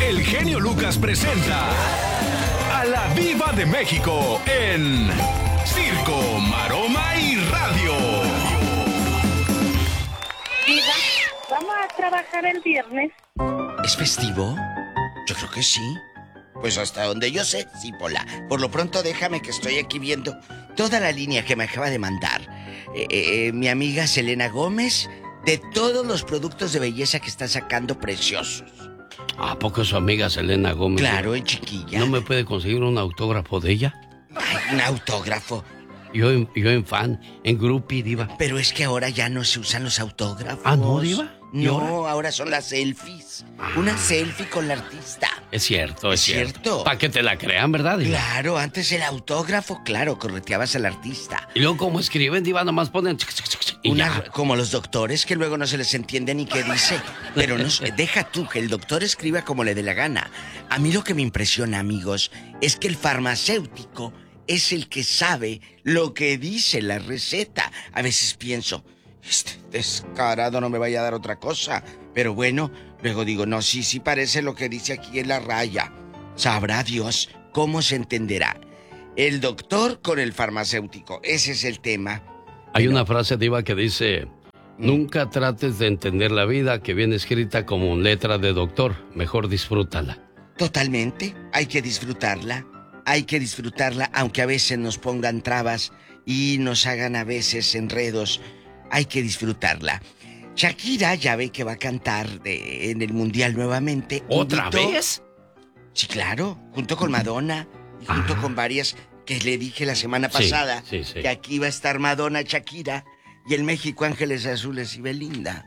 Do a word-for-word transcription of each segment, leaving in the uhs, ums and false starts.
el genio Lucas presenta a la Diva de México en Circo, Maroma y Radio. Diva, ¿vamos a trabajar el viernes? ¿Es festivo? Yo creo que sí. Pues hasta donde yo sé, sí, Pola. Por lo pronto déjame que estoy aquí viendo toda la línea que me acaba de mandar eh, eh, mi amiga Selena Gómez, de todos los productos de belleza que está sacando preciosos. ¿A poco su amiga Selena Gómez? Claro, en chiquilla. ¿No me puede conseguir un autógrafo de ella? Ay, un autógrafo. Yo en, yo en fan, en groupie, Diva. Pero es que ahora ya no se usan los autógrafos. ¿Ah, no, Diva? No, ahora? ahora son las selfies. Ah. Una selfie con la artista. Es cierto, es, Es cierto. cierto. Para que te la crean, ¿verdad, Diva? Claro, antes el autógrafo, claro, correteabas al artista. Y luego, como escriben, Diva, nomás ponen... Y Una, ya. como los doctores que luego no se les entiende ni qué dice. Pero no, deja tú que el doctor escriba como le dé la gana. A mí lo que me impresiona, amigos, es que el farmacéutico es el que sabe lo que dice la receta. A veces pienso, este descarado no me vaya a dar otra cosa. Pero bueno, luego digo, no, sí, sí parece lo que dice aquí en la raya. Sabrá Dios cómo se entenderá el doctor con el farmacéutico. Ese es el tema. Hay una frase, Diva, que dice: nunca trates de entender la vida que viene escrita como letra de doctor. Mejor disfrútala. Totalmente. Hay que disfrutarla. Hay que disfrutarla, aunque a veces nos pongan trabas y nos hagan a veces enredos. Hay que disfrutarla. Shakira ya ve que va a cantar de, en el Mundial nuevamente. ¿Otra Invitó, vez? Sí, claro. Junto con Madonna y junto Ah. con varias que le dije la semana Sí, pasada. sí, sí. Que aquí va a estar Madonna, Shakira y el México Ángeles Azules y Belinda.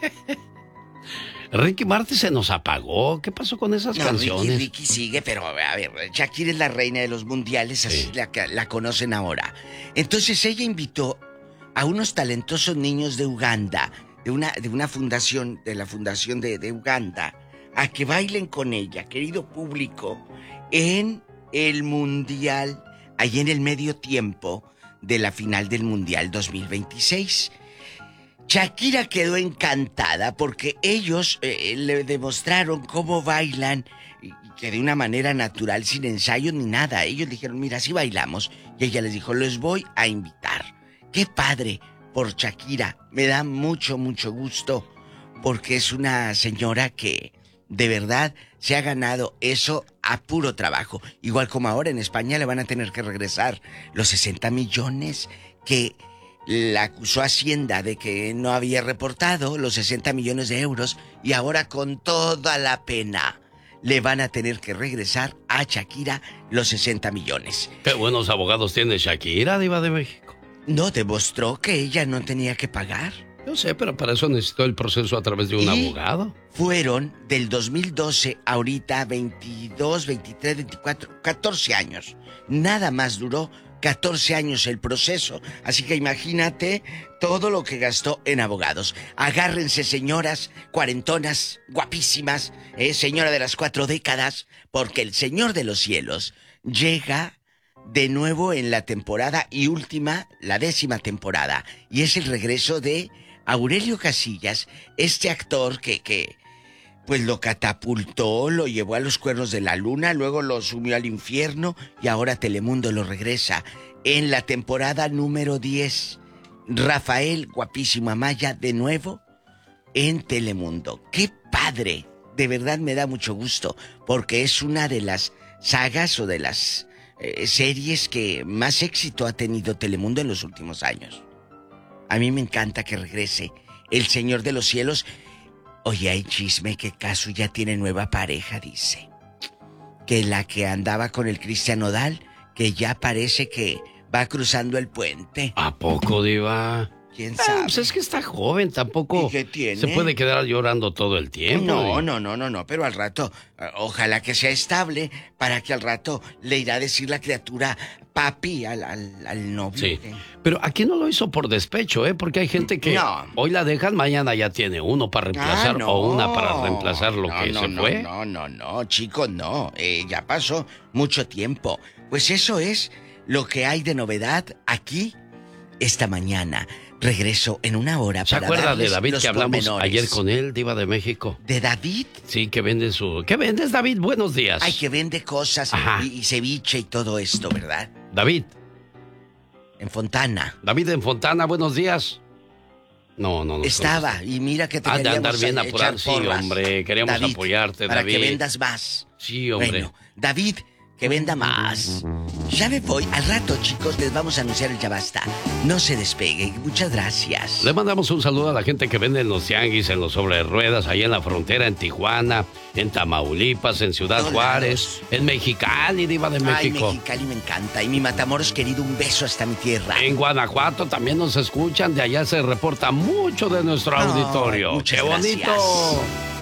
Ricky Martin se nos apagó. ¿Qué pasó con esas No, canciones? Ricky, Ricky sigue, pero a ver, Shakira es la reina de los mundiales, así Sí. la, la conocen ahora. Entonces ella invitó a unos talentosos niños de Uganda, de una, de una fundación, de la fundación de, de Uganda, a que bailen con ella, querido público, en el mundial, allí en el medio tiempo de la final del mundial dos mil veintiséis. Shakira quedó encantada porque ellos eh, le demostraron cómo bailan y que de una manera natural, sin ensayos ni nada. Ellos dijeron, mira, así bailamos. Y ella les dijo, los voy a invitar. ¡Qué padre por Shakira! Me da mucho, mucho gusto porque es una señora que de verdad se ha ganado eso a puro trabajo. Igual como ahora en España le van a tener que regresar los sesenta millones que... La acusó Hacienda de que no había reportado los sesenta millones de euros y ahora con toda la pena le van a tener que regresar a Shakira los sesenta millones. Qué buenos abogados tiene Shakira, Diva de México. No demostró que ella no tenía que pagar. Yo sé, pero para eso necesitó el proceso a través de un Y abogado. Fueron del dos mil doce ahorita veintidós, veintitrés, veinticuatro, catorce años. Nada más duró catorce años el proceso, así que imagínate todo lo que gastó en abogados. Agárrense, señoras cuarentonas, guapísimas, eh, señora de las cuatro décadas, porque el Señor de los Cielos llega de nuevo en la temporada y última, la décima temporada, y es el regreso de Aurelio Casillas, este actor que, que pues lo catapultó, lo llevó a los cuernos de la luna, luego lo sumió al infierno y ahora Telemundo lo regresa en la temporada número diez. Rafael, guapísimo Amaya, de nuevo en Telemundo. ¡Qué padre! De verdad me da mucho gusto porque es una de las sagas o de las eh, series que más éxito ha tenido Telemundo en los últimos años. A mí me encanta que regrese El Señor de los Cielos. Oye, hay chisme que Casu ya tiene nueva pareja, dice. Que la que andaba con el Cristian Nodal, que ya parece que va cruzando el puente. ¿A poco, Diva? ¿Quién Ah, sabe? pues es que está joven, tampoco ¿Y qué tiene? se puede quedar llorando todo el tiempo. No, Diva. no, no, no, no, pero al rato, eh, ojalá que sea estable para que al rato le irá a decir la criatura papi al, al, al novio. Sí, pero aquí no lo hizo por despecho, ¿eh? Porque hay gente que No. hoy la dejan, mañana ya tiene uno para reemplazar Ah, no. o una para reemplazar lo No, que no, se no, fue. No, no, no, chicos, no. Eh, ya pasó mucho tiempo. Pues eso es lo que hay de novedad aquí esta mañana. Regreso en una hora ¿Se para acuerda darles de David los que hablamos pormenores. ayer con él, Diva de México? ¿De David? Sí, que vende su... ¿Qué vendes, David? Buenos días. Ay, que vende cosas y, y ceviche y todo esto, ¿verdad? David. En Fontana. David en Fontana, buenos días. No, no, no. Estaba, contesta. Y mira que te ah, de queríamos andar bien apurado. Sí, hombre, queríamos David, apoyarte, para David. Para que vendas más. Sí, hombre. Bueno, David, que venda más. Ya me voy. Al rato, chicos, les vamos a anunciar el Ya Basta. No se despeguen. Muchas gracias. Le mandamos un saludo a la gente que vende en los tianguis, en los sobre ruedas, ahí en la frontera, en Tijuana, en Tamaulipas, en Ciudad Todos Juárez, lados. En Mexicali, Diva de México. Ay, Mexicali me encanta. Y mi Matamoros querido, un beso hasta mi tierra. En Guanajuato también nos escuchan. De allá se reporta mucho de nuestro oh, auditorio. Muchas ¡Qué gracias. bonito!